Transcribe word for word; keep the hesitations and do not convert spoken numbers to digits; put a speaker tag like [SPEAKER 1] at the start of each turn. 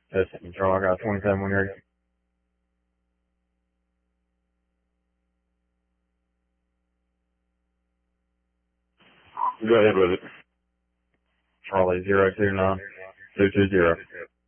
[SPEAKER 1] That's Control. I got twenty-seven when you're ready.
[SPEAKER 2] Go ahead with it.
[SPEAKER 1] Charlie zero two nine two two zero.